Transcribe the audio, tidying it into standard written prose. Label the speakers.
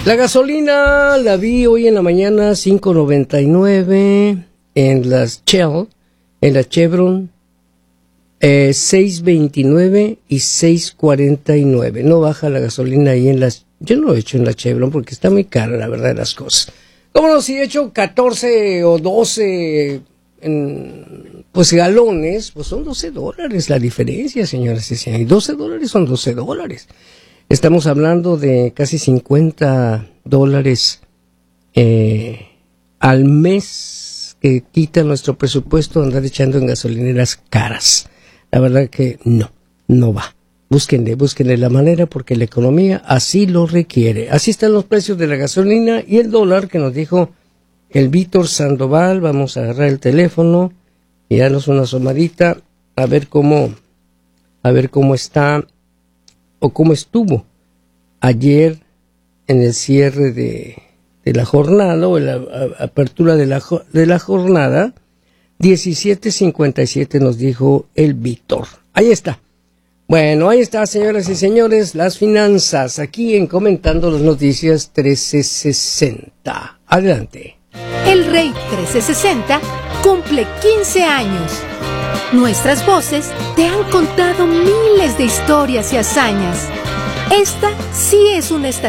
Speaker 1: La gasolina la vi hoy en la mañana 5.99 en las Shell, en la Chevron 6.29 y 6.49. No baja la gasolina ahí en las... Yo no lo he hecho en la Chevron porque está muy cara, la verdad de las cosas. ¿Cómo no? Si he hecho 14 o 12 pues galones, pues son $12 la diferencia, señoras y señores. Y $12 son $12. Estamos hablando de casi $50 al mes que quita nuestro presupuesto de andar echando en gasolineras caras. La verdad que no va. Búsquenle la manera porque la economía así lo requiere. Así están los precios de la gasolina y el dólar que nos dijo el Víctor Sandoval. Vamos a agarrar el teléfono y darnos una asomadita a ver cómo está o cómo estuvo ayer en el cierre de la jornada o en la apertura de la jornada. 17.57 nos dijo el Víctor. Ahí está. Bueno, ahí está, señoras y señores, las finanzas, aquí en Comentando las Noticias 1360. Adelante.
Speaker 2: El Rey 1360 cumple 15 años. Nuestras voces te han contado miles de historias y hazañas. Esta sí es una estación